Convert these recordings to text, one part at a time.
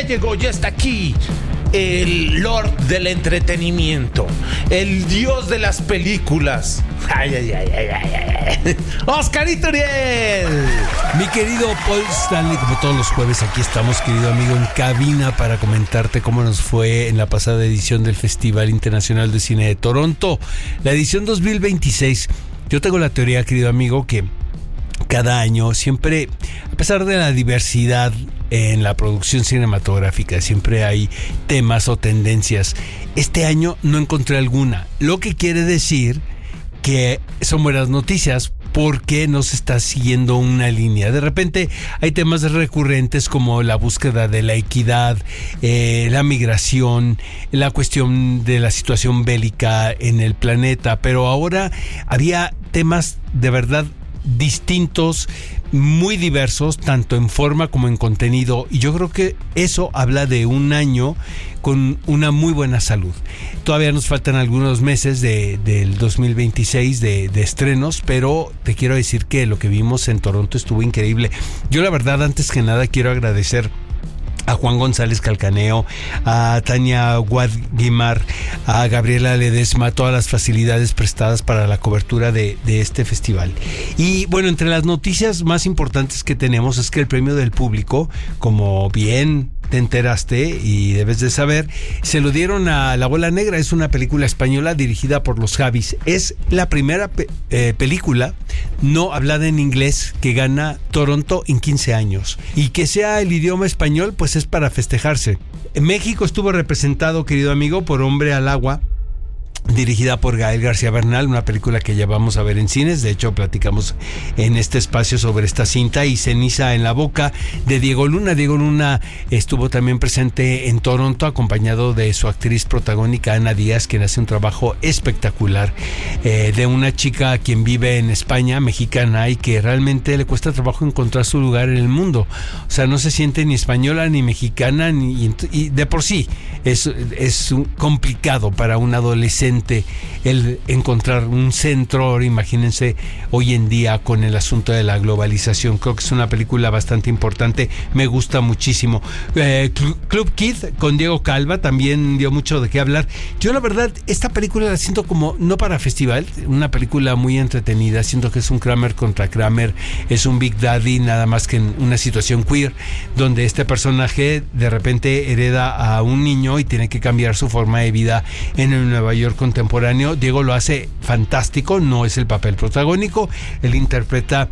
llegó, ya está aquí. El Lord del entretenimiento, el dios de las películas. ¡Oscarito Uriel! Mi querido Paul Stanley, como todos los jueves, aquí estamos, querido amigo, en cabina para comentarte cómo nos fue en la pasada edición del Festival Internacional de Cine de Toronto, la edición 2026. Yo tengo la teoría, querido amigo, que cada año siempre, a pesar de la diversidad en la producción cinematográfica, siempre hay temas o tendencias. Este año no encontré alguna, lo que quiere decir que son buenas noticias, porque no se está siguiendo una línea. De repente hay temas recurrentes como la búsqueda de la equidad, la migración, la cuestión de la situación bélica en el planeta, pero ahora había temas de verdad distintos, muy diversos, tanto en forma como en contenido, y yo creo que eso habla de un año con una muy buena salud. Todavía nos faltan algunos meses del 2026 de estrenos, pero te quiero decir que lo que vimos en Toronto estuvo increíble. Yo la verdad, antes que nada, quiero agradecer a Juan González Calcaneo, a Tania Guadguimar, a Gabriela Ledesma, todas las facilidades prestadas para la cobertura de este festival. Y bueno, entre las noticias más importantes que tenemos es que el premio del público, como bien te enteraste y debes de saber, se lo dieron a La Bola Negra. Es una película española dirigida por los Javis. Es la primera película no hablada en inglés que gana Toronto en 15 años. Y que sea el idioma español, pues es para festejarse. México estuvo representado, querido amigo, por Hombre al Agua, dirigida por Gael García Bernal, una película que ya vamos a ver en cines. De hecho, platicamos en este espacio sobre esta cinta. Y Ceniza en la boca, de Diego Luna. Diego Luna estuvo también presente en Toronto, acompañado de su actriz protagónica Ana Díaz, quien hace un trabajo espectacular, de una chica quien vive en España, mexicana, y que realmente le cuesta trabajo encontrar su lugar en el mundo. O sea, no se siente ni española ni mexicana, y de por sí es complicado para un adolescente el encontrar un centro. Ahora imagínense hoy en día con el asunto de la globalización. Creo que es una película bastante importante, me gusta muchísimo. Club Kid con Diego Calva también dio mucho de qué hablar. Yo la verdad esta película la siento como no para festival, una película muy entretenida. Siento que es un Kramer contra Kramer, es un Big Daddy, nada más que en una situación queer, donde este personaje de repente hereda a un niño y tiene que cambiar su forma de vida en el Nueva York contemporáneo. Diego lo hace fantástico, no es el papel protagónico, él interpreta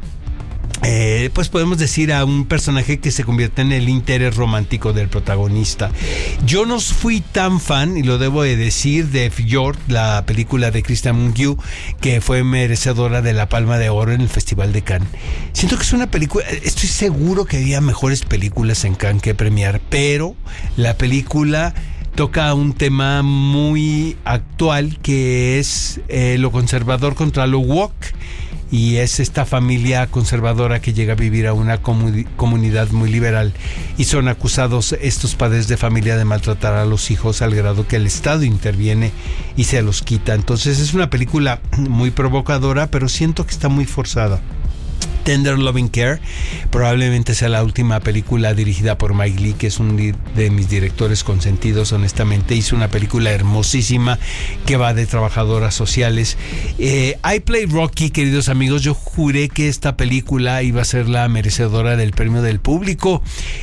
pues podemos decir a un personaje que se convierte en el interés romántico del protagonista. Yo no fui tan fan, y lo debo de decir, de Fjord, la película de Christian Mungiu, que fue merecedora de la Palma de Oro en el Festival de Cannes. Siento que es una película, estoy seguro que había mejores películas en Cannes que premiar, pero la película toca un tema muy actual, que es lo conservador contra lo woke, y es esta familia conservadora que llega a vivir a una comunidad muy liberal, y son acusados estos padres de familia de maltratar a los hijos al grado que el Estado interviene y se los quita. Entonces es una película muy provocadora, pero siento que está muy forzada. Tender Loving Care probablemente sea la última película dirigida por Mike Leigh, que es un de mis directores consentidos. Honestamente hizo una película hermosísima que va de trabajadoras sociales. I Play Rocky, queridos amigos, yo juré que esta película iba a ser la merecedora del premio del público.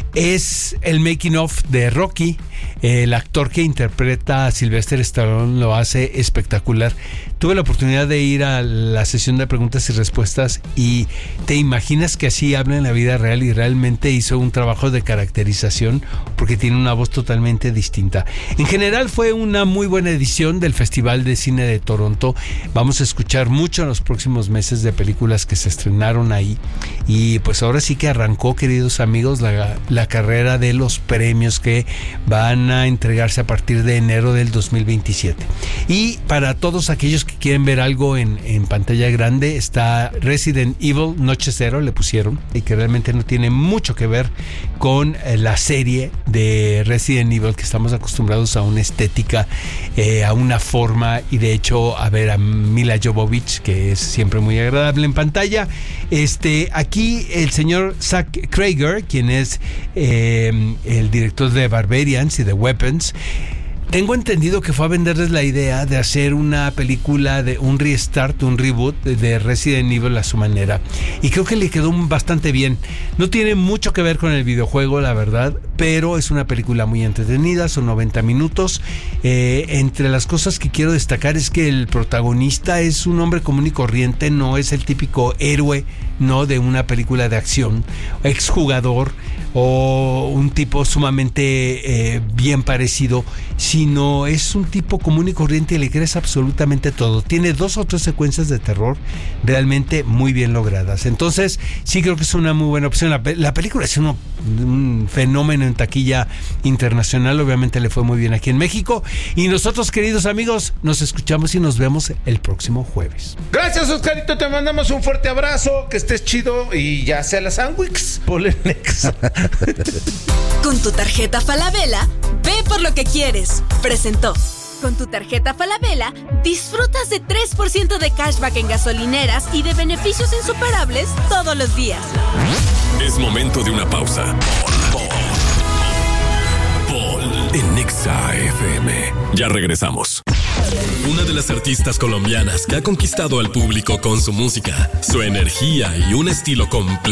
Es el making of de Rocky. El actor que interpreta a Sylvester Stallone lo hace espectacular. Tuve la oportunidad de ir a la sesión de preguntas y respuestas, y te imaginas que así habla en la vida real, y realmente hizo un trabajo de caracterización porque tiene una voz totalmente distinta. En general fue una muy buena edición del Festival de Cine de Toronto. Vamos a escuchar mucho en los próximos meses de películas que se estrenaron ahí, y pues ahora sí que arrancó, queridos amigos, la carrera de los premios que van a entregarse a partir de enero del 2027. Y para todos aquellos que quieren ver algo en pantalla grande, está Resident Evil Noche Noche Cero le pusieron, y que realmente no tiene mucho que ver con la serie de Resident Evil, que estamos acostumbrados a una estética, a una forma, y de hecho a ver a Mila Jovovich, que es siempre muy agradable en pantalla. Aquí el señor Zach Cregger, quien es el director de Barbarians y de Weapons, tengo entendido que fue a venderles la idea de hacer una película, de un restart, un reboot de Resident Evil a su manera. Y creo que le quedó bastante bien. No tiene mucho que ver con el videojuego, la verdad, pero es una película muy entretenida, son 90 minutos. Entre las cosas que quiero destacar es que el protagonista es un hombre común y corriente, no es el típico héroe, no, de una película de acción, exjugador o un tipo sumamente bien parecido, sino es un tipo común y corriente y le crees absolutamente todo. Tiene 2 o 3 secuencias de terror realmente muy bien logradas. Entonces sí creo que es una muy buena opción. La película es un fenómeno en taquilla internacional, obviamente le fue muy bien aquí en México, y nosotros, queridos amigos, nos escuchamos y nos vemos el próximo jueves. Gracias, Oscarito, te mandamos un fuerte abrazo, que estés chido y ya sea la sándwich, Polenex. Con tu tarjeta Falabella, ve por lo que quieres. Presentó. Con tu tarjeta Falabella, disfrutas de 3% de cashback en gasolineras y de beneficios insuperables todos los días. Es momento de una pausa. En Nexa FM. Ya regresamos. Una de las artistas colombianas que ha conquistado al público con su música, su energía y un estilo completo